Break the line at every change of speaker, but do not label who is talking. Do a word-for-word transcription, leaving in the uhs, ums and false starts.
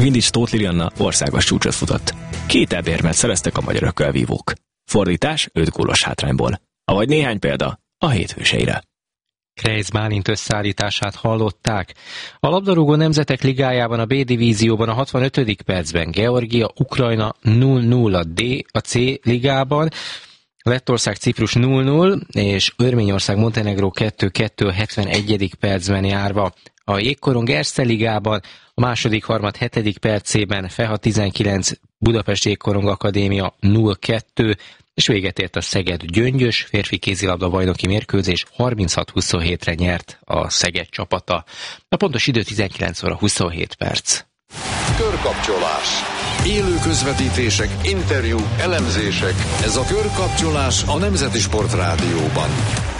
Vindics Tóth Lilianna országos csúcsot futott. Két ebérmet szereztek a magyar ökölvívók. Fordítás öt gólos hátrányból. Avagy néhány példa a hétfőseire.
Krejc Bálint összeállítását hallották. A labdarúgó nemzetek ligájában a B divízióban a hatvanötödik percben Georgia, Ukrajna nulla nulla, D a C ligában, Lettország, Ciprus nulla nulla, és Örményország, Montenegró kettő kettő hetvenegyedik percben járva. A Jégkorong Erste ligában a második harmad hetedik percében Feha tizenkilenc, Budapest Jégkorong Akadémia nulla kettő, és véget ért a Szeged-Gyöngyös férfi kézilabda bajnoki mérkőzés, harminchat huszonhétre nyert a Szeged csapata. A pontos idő tizenkilenc óra huszonhét perc.
Körkapcsolás. Élő közvetítések, interjúk, elemzések. Ez a Körkapcsolás a Nemzeti Sport Rádióban.